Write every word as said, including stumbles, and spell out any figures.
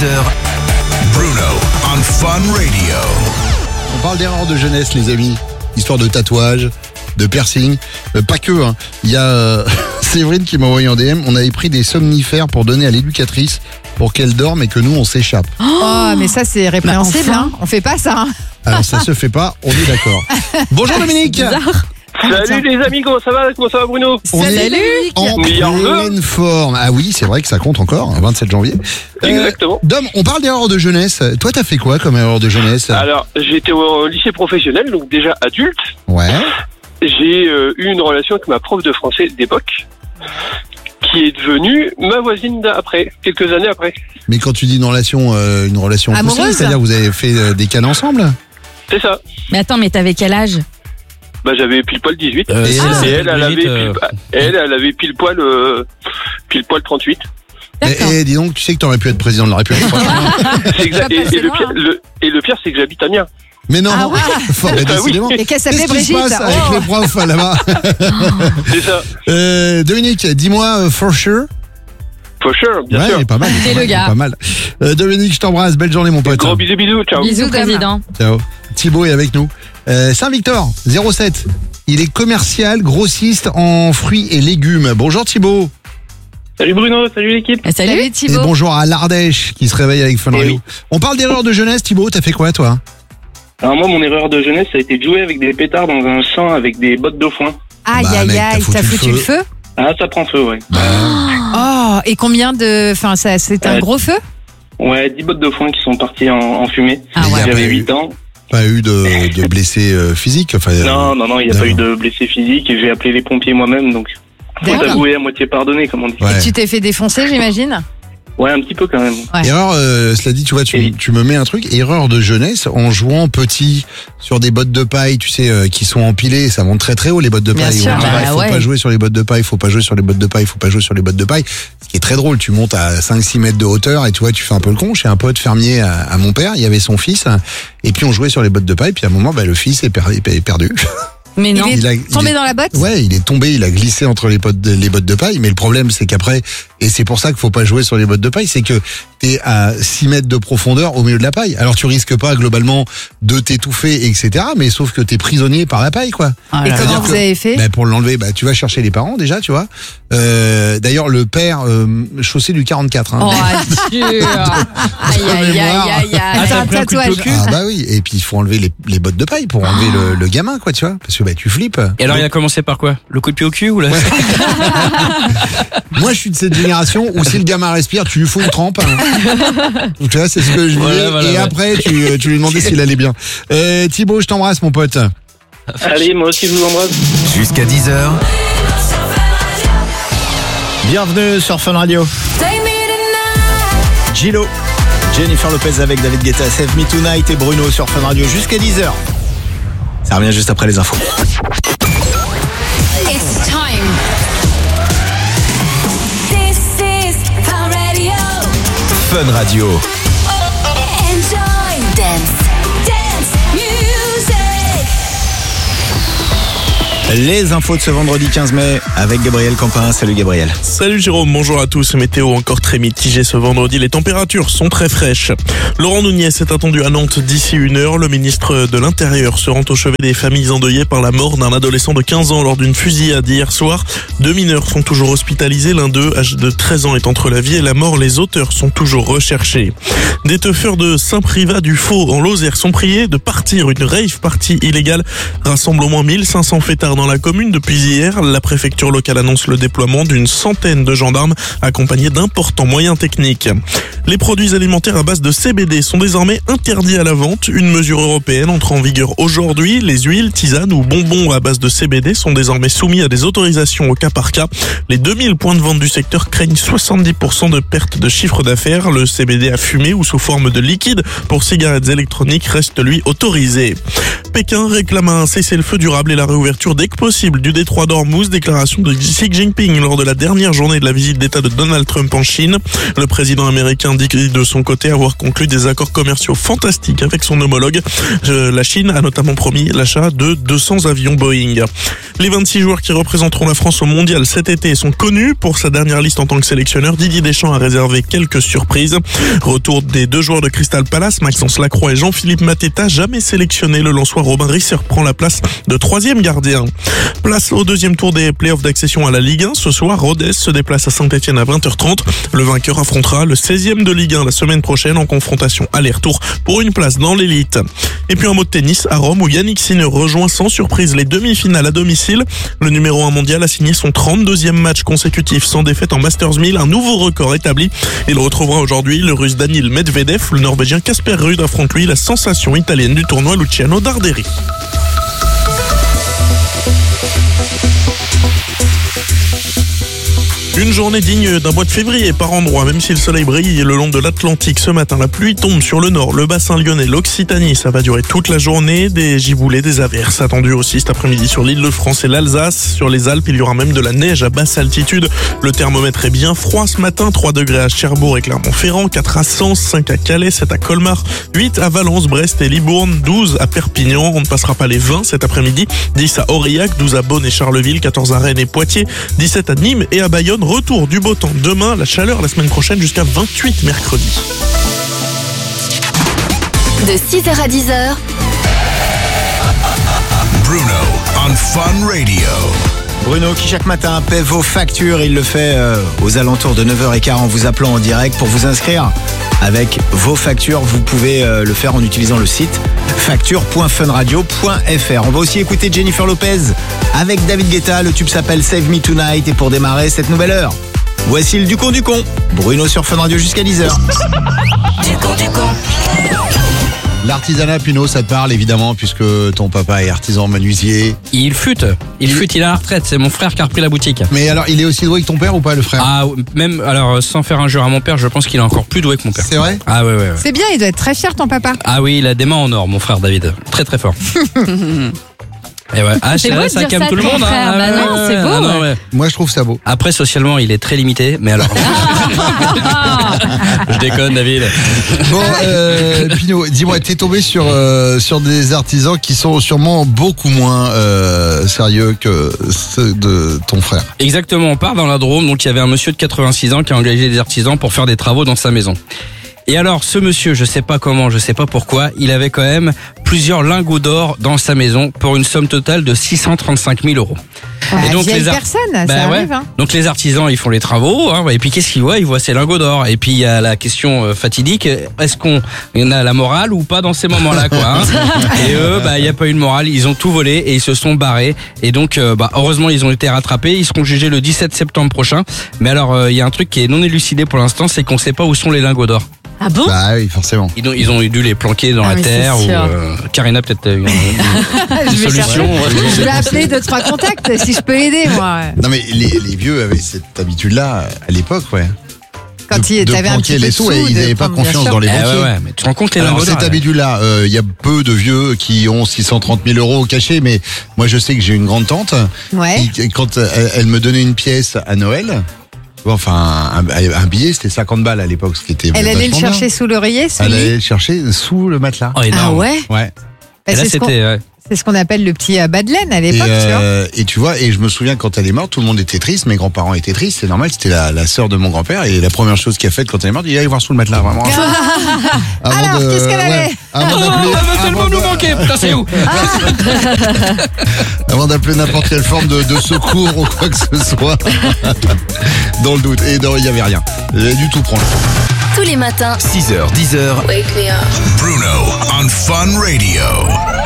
heures, Bruno on Fun Radio. On parle d'erreurs de jeunesse, les amis. Histoire de tatouage, de piercing. Euh, pas que, hein. Il y a euh, Séverine qui m'a envoyé en D M. On avait pris des somnifères pour donner à l'éducatrice pour qu'elle dorme et que nous, on s'échappe. Oh, mais ça, c'est répréhensible. Bah, enfin. hein. On fait pas ça. hein. Alors, ça se fait pas, on est d'accord. Bonjour Dominique. Salut les amis, comment ça va? Comment ça va Bruno? On Salut, est Dominique. en Meilleur vœu. pleine forme. Ah oui, c'est vrai que ça compte encore, vingt-sept janvier. Euh, Exactement. Dom, on parle d'erreurs de jeunesse. Toi, t'as fait quoi comme erreur de jeunesse? Alors, j'étais au lycée professionnel, donc déjà adulte. Ouais. J'ai euh, eu une relation avec ma prof de français d'époque, qui est devenue ma voisine d'après, quelques années après. Mais quand tu dis une relation, euh, une relation Amoureuse. poussée, c'est-à-dire que vous avez fait euh, des câlins ensemble? C'est ça. Mais attends, mais t'avais quel âge? Bah, j'avais pile poil dix-huit. Euh, et c'est elle, ça. et elle, elle avait Brigitte, euh, pile, elle, elle avait pile poil, euh, pile poil trente-huit. D'accord. Et, et dis donc, tu sais que t'aurais pu être président de la République. C'est exact. pas Et, passé et le loin, pire, hein. le, et le pire, c'est que j'habite à Amiens. Mais non, Ah ouais. Fort, mais Bah oui. décidément. Et qu'elle s'appelait Qu'est-ce qui se Brigitte. passe avec Oh. les profs là-bas? C'est ça. euh, Dominique, dis-moi, euh, for sure. For sure, bien ouais, sûr. il est pas mal. il est C'est pas le mal, il est gars. Pas mal. Euh, Dominique, je t'embrasse. Belle journée, mon pote. Gros bisous, bisous, ciao. Bisous, Bisous, Dame. président. Ciao. Thibaut est avec nous. Euh, Saint-Victor, zéro sept. Il est commercial, grossiste en fruits et légumes. Bonjour Thibaut. Salut Bruno, salut l'équipe. Eh, Salut. Salut Et Thibaut. bonjour à l'Ardèche qui se réveille avec Fun Eh Radio. oui. On parle d'erreurs de jeunesse. Thibaut, t'as fait quoi toi? Alors moi, mon erreur de jeunesse, ça a été de jouer avec des pétards dans un champ avec des bottes de foin. Aïe, Bah, aïe, mec, t'as aïe, foutu t'as le foutu feu. le feu. Ah, ça prend feu, ouais. Oh, et combien de. Enfin, ça, c'est un Euh, gros feu? Ouais, dix bottes de foin qui sont parties en, en fumée. Ah Mais ouais. y a J'avais pas eu- huit ans. Pas eu de, de blessés euh, physiques. Enfin, euh, Non, non, non, il n'y a non. pas eu de blessés physiques et j'ai appelé les pompiers moi-même, donc faut D'accord. t'avouer à moitié pardonné, comme on dit. Ouais. Tu t'es fait défoncer, j'imagine? Ouais, un petit peu quand même. Ouais. Erreur, euh, cela dit, tu vois, tu, Et- tu me mets un truc, erreur de jeunesse en jouant petit sur des bottes de paille, tu sais, euh, qui sont empilées, ça monte très très haut les bottes de Bien paille. sûr, On dit, bah bah, faut ouais. pas jouer sur les bottes de paille, faut pas jouer sur les bottes de paille, faut pas jouer sur les bottes de paille. Ce qui est très drôle, tu montes à cinq six mètres de hauteur et tu vois, tu fais un peu le con. Chez un pote fermier à, à mon père, il y avait son fils, et puis on jouait sur les bottes de paille, puis à un moment, bah, le fils est, per- est perdu. Mais non. Il est Il a- il tombé est- dans la botte? Ouais, il est tombé, il a glissé entre les bottes de, les bottes de paille, mais le problème c'est qu'après, et c'est pour ça qu'il faut pas jouer sur les bottes de paille, c'est que t'es à six mètres de profondeur au milieu de la paille. Alors tu risques pas globalement de t'étouffer, et cetera, mais sauf que t'es prisonnier par la paille, quoi. Ah Et là comment là. que- vous avez fait? Ben, pour l'enlever, bah, tu vas chercher les parents déjà, tu vois. Euh, d'ailleurs, le père, euh, chaussée du quarante-quatre. Hein. Oh, adieu. Aïe, aïe, aïe, aïe, Ah, aïe. c'est t'as un pris un coup de tatouage. cul Ah bah oui, et puis il faut enlever les, les bottes de paille pour enlever le, le gamin, quoi, tu vois. Parce que bah, tu flippes. Et alors il a commencé par quoi? Le coup de pied au cul ou là? Moi, je suis de cette génération où si le gamin respire, tu lui fous une trempe. hein. Donc, tu vois, c'est ce que je dis. Voilà, voilà, et ouais. après, tu, tu lui demandais s'il allait bien. Euh, Thibaut, je t'embrasse, mon pote. Allez, moi aussi je vous embrasse. Jusqu'à dix heures, Bienvenue sur Fun Radio. Gilo, Jennifer Lopez avec David Guetta, Save Me Tonight et Bruno sur Fun Radio jusqu'à dix heures. Ça revient juste après les infos. It's time. This is Fun Radio. Fun Radio. Enjoy. Dance. Dance. Music. Les infos de ce vendredi quinze mai avec Gabriel Campin. Salut Gabriel. Salut Jérôme, bonjour à tous. Météo encore très mitigée ce vendredi. Les températures sont très fraîches. Laurent Nunez est attendu à Nantes d'ici une heure. Le ministre de l'Intérieur se rend au chevet des familles endeuillées par la mort d'un adolescent de quinze ans lors d'une fusillade hier soir. Deux mineurs sont toujours hospitalisés. L'un d'eux, âgé de treize ans, est entre la vie et la mort. Les auteurs sont toujours recherchés. Des teufeurs de Saint-Privat du Faux en Lozère sont priés de partir. Une rave party illégale rassemble au moins mille cinq cents fêtards dans la commune depuis hier. La préfecture locale annonce le déploiement d'une centaine de gendarmes accompagnés d'importants moyens techniques. Les produits alimentaires à base de C B D sont désormais interdits à la vente. Une mesure européenne entre en vigueur aujourd'hui. Les huiles, tisanes ou bonbons à base de C B D sont désormais soumis à des autorisations au cas par cas. Les deux mille points de vente du secteur craignent soixante-dix pour cent de perte de chiffre d'affaires. Le C B D à fumer ou sous forme de liquide pour cigarettes électroniques reste lui autorisé. Pékin réclame un cessez-le-feu durable et la réouverture dès que possible du détroit d'Ormuz, déclaration de Xi Jinping lors de la dernière journée de la visite d'État de Donald Trump en Chine. Le président américain dit de son côté avoir conclu des accords commerciaux fantastiques avec son homologue. La Chine a notamment promis l'achat de deux cents avions Boeing. Les vingt-six joueurs qui représenteront la France au mondial cet été sont connus. Pour sa dernière liste en tant que sélectionneur, Didier Deschamps a réservé quelques surprises. Retour des deux joueurs de Crystal Palace, Maxence Lacroix et Jean-Philippe Mateta, jamais sélectionné. Le Lensois Robin Risser prend la place de troisième gardien. Place au deuxième tour des playoffs d'accession à la Ligue un. Ce soir, Rodez se déplace à Saint-Etienne à vingt heures trente. Le vainqueur affrontera le seizième de Ligue un la semaine prochaine en confrontation aller-retour pour une place dans l'élite. Et puis un mot de tennis à Rome où Yannick Sinner rejoint sans surprise les demi-finales à domicile. Le numéro un mondial a signé son trente-deuxième match consécutif sans défaite en Masters mille, un nouveau record établi. Il retrouvera aujourd'hui le russe Daniil Medvedev. Le norvégien Casper Ruud affronte lui la sensation italienne du tournoi Luciano Darderi. Une journée digne d'un mois de février par endroit, même si le soleil brille le long de l'Atlantique ce matin. La pluie tombe sur le nord, le bassin lyonnais, l'Occitanie. Ça va durer toute la journée. Des giboulées, des averses attendues aussi cet après-midi sur l'Île-de-France et l'Alsace. Sur les Alpes, il y aura même de la neige à basse altitude. Le thermomètre est bien froid ce matin. trois degrés à Cherbourg et Clermont-Ferrand, quatre à Sens, cinq à Calais, sept à Colmar, huit à Valence, Brest et Libourne, douze à Perpignan. On ne passera pas les vingt cet après-midi. dix à Aurillac, douze à Beaune et Charleville, quatorze à Rennes et Poitiers, dix-sept à Nîmes et à Bayonne. Retour du beau temps demain, la chaleur la semaine prochaine jusqu'à vingt-huit mercredi. De six heures à dix heures. Bruno on Fun Radio. Bruno qui chaque matin paie vos factures, il le fait euh, aux alentours de neuf heures quinze en vous appelant en direct. Pour vous inscrire avec vos factures, vous pouvez euh, le faire en utilisant le site facture point fun radio point f r. On va aussi écouter Jennifer Lopez avec David Guetta, le tube s'appelle Save Me Tonight et pour démarrer cette nouvelle heure, voici le Ducon Ducon. Bruno sur Fun Radio jusqu'à dix heures. Ducon Ducon. L'artisanat, Pino, ça te parle évidemment puisque ton papa est artisan menuisier. Il fut, il fut, il est à la retraite. C'est mon frère qui a repris la boutique. Mais alors, il est aussi doué que ton père ou pas, le frère? Ah, même, alors, sans faire injure à mon père, je pense qu'il est encore plus doué que mon père. C'est vrai? Ah, ouais, ouais, ouais. C'est bien, il doit être très fier, ton papa. Ah oui, il a des mains en or, mon frère David. Très, très fort. Et ouais. Ah, C'est c'est beau vrai, de ça dire calme ça à tout le ton monde. frère. hein. Bah Ah, non, ouais, c'est ouais, beau, ah, non, ouais. ouais. Moi, je trouve ça beau. Après, socialement, il est très limité, mais alors. Je déconne, David. Bon, euh, Pino, dis-moi, t'es tombé sur euh, sur des artisans qui sont sûrement beaucoup moins euh, sérieux que ceux de ton frère. Exactement, on part dans la Drôme, donc il y avait un monsieur de quatre-vingt-six ans qui a engagé des artisans pour faire des travaux dans sa maison. Et alors, ce monsieur, je sais pas comment, je sais pas pourquoi, il avait quand même plusieurs lingots d'or dans sa maison pour une somme totale de six cent trente-cinq mille euros. Ah, Et donc, vieille les ar- personne, Bah ça ouais. arrive. Hein. Donc les artisans, ils font les travaux, hein, et puis qu'est-ce qu'ils voient? Ils voient ces lingots d'or. Et puis il y a la question euh, fatidique, est-ce qu'on on a la morale ou pas dans ces moments-là, quoi hein Et eux, bah il y a pas eu de morale, ils ont tout volé et ils se sont barrés. Et donc, euh, bah heureusement, ils ont été rattrapés. Ils seront jugés le dix-sept septembre prochain. Mais alors, il euh, y a un truc qui est non élucidé pour l'instant, c'est qu'on sait pas où sont les lingots d'or. Ah bon? Bah oui, forcément. Ils ont, ils ont dû les planquer dans Ah, la mais c'est terre ou sûr. euh, Karina peut-être euh, une, une Je vais solution. Je vais appeler deux, trois contacts si je peux aider, moi. Non mais les, les vieux avaient cette habitude-là à l'époque, ouais. Quand de, il de avait un planquer petit peu les de sous et sous, ils de n'avaient pas prendre, bien confiance sûr. dans les Eh banquiers. ouais, ouais, mais tu te rends compte les Alors lingots d'or, cette là. habitude-là, il y a peu de vieux qui ont six cent trente mille euros cachés, mais moi je sais que j'ai une grande tante Ouais. qui, quand elle, elle me donnait une pièce à Noël, enfin un, un billet c'était cinquante balles à l'époque, ce qui était Elle allait le vachement chercher bien. sous l'oreiller, sous Elle le lit. allait le chercher sous le matelas. Oh, énorme. Ah ouais? Ouais. Bah, Et là, c'est ce qu'on- c'était. ouais. c'est ce qu'on appelle le petit euh, bas de laine à Et, l'époque, tu vois. euh, et tu vois, et je me souviens quand elle est morte, tout le monde était triste, mes grands-parents étaient tristes, c'est normal, c'était la, la sœur de mon grand-père, et la première chose qu'il a faite quand elle est morte, il allait voir sous le matelas, vraiment. Avant Alors, de- qu'est-ce qu'elle avait avant Oh, d'appeler- elle va avant tellement de- nous manquer. Putain, c'est où? Avant d'appeler n'importe quelle forme de, de secours ou quoi que ce soit. Dans le doute. Et non, il n'y avait rien. J'avais du tout prendre. Tous les matins. six heures, dix heures. Wake me up. Bruno on Fun Radio.